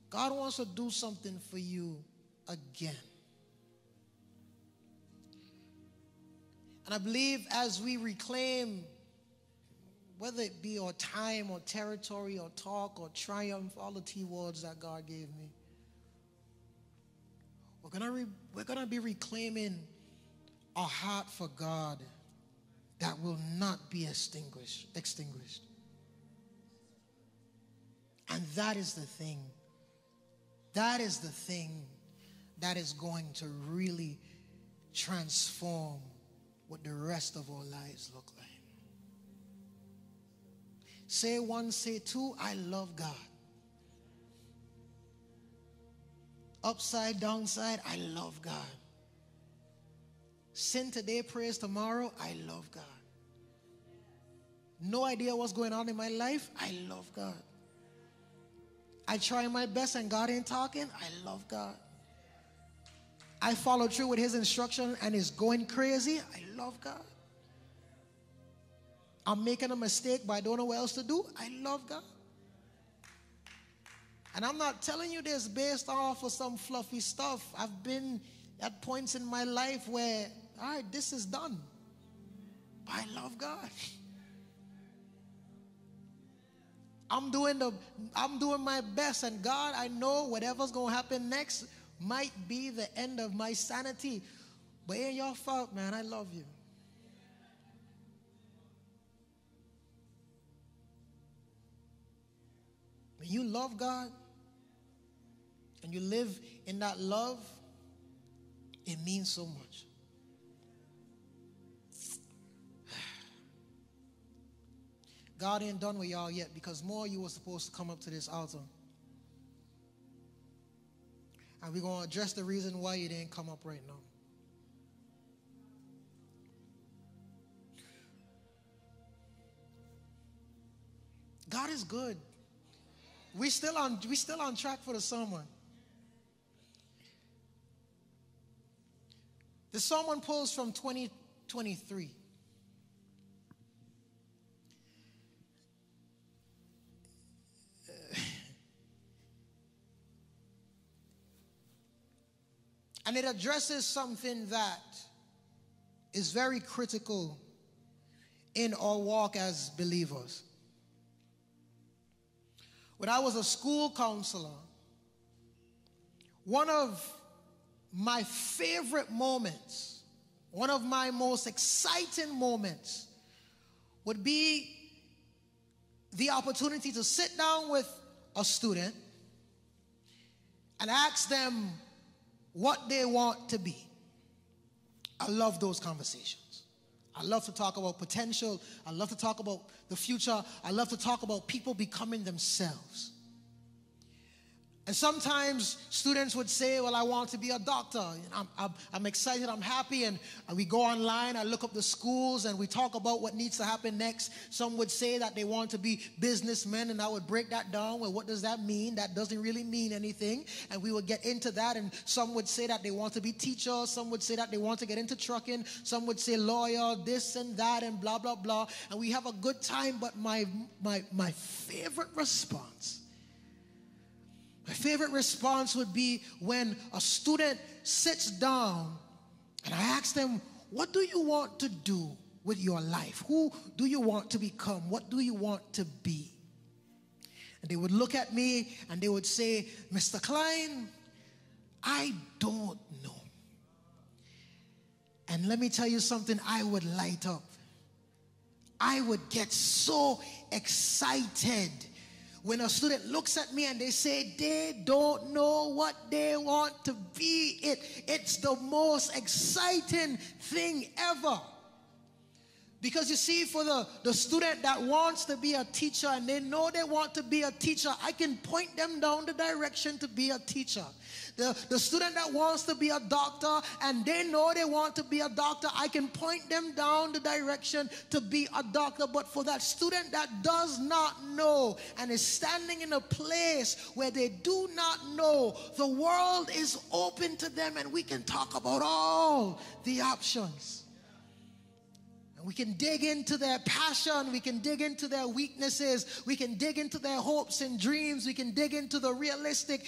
God wants to do something for you again. And I believe as we reclaim, whether it be our time or territory or talk or triumph, all the T words that God gave me, we're gonna be reclaiming our heart for God that will not be extinguished. And that is the thing. That is the thing that is going to really transform what the rest of our lives look like. Say one, say two, I love God. Upside, downside, I love God. Sin today, praise tomorrow, I love God. No idea what's going on in my life, I love God. I try my best and God ain't talking, I love God. I follow through with his instruction and it's going crazy, I love God. I'm making a mistake but I don't know what else to do, I love God. And I'm not telling you this based off of some fluffy stuff. I've been at points in my life where, all right, this is done. But I love God. I'm doing my best, and God, I know whatever's going to happen next might be the end of my sanity. But it ain't your fault, man. I love you. When you love God and you live in that love, it means so much. God ain't done with y'all yet, because more of you were supposed to come up to this altar. And we're going to address the reason why you didn't come up right now. God is good. We still on track for the sermon. The sermon pulls from 2023. And it addresses something that is very critical in our walk as believers. When I was a school counselor, one of my favorite moments, one of my most exciting moments would be the opportunity to sit down with a student and ask them what they want to be. I love those conversations. I love to talk about potential. I love to talk about the future. I love to talk about people becoming themselves. And sometimes students would say, well, I want to be a doctor. I'm excited, I'm happy, and we go online, I look up the schools, and we talk about what needs to happen next. Some would say that they want to be businessmen, and I would break that down. Well, what does that mean? That doesn't really mean anything. And we would get into that, and some would say that they want to be teachers. Some would say that they want to get into trucking. Some would say lawyer, this and that, and blah, blah, blah. And we have a good time, but my favorite response would be when a student sits down and I ask them, what do you want to do with your life? Who do you want to become? What do you want to be? And they would look at me and they would say, Mr. Klein, I don't know. And let me tell you something, I would light up. I would get so excited when a student looks at me and they say they don't know what they want to be. It's the most exciting thing ever. Because you see, for the student that wants to be a teacher and they know they want to be a teacher, I can point them down the direction to be a teacher. The student that wants to be a doctor and they know they want to be a doctor, I can point them down the direction to be a doctor. But for that student that does not know and is standing in a place where they do not know, the world is open to them and we can talk about all the options. And we can dig into their passion, we can dig into their weaknesses, we can dig into their hopes and dreams, we can dig into the realistic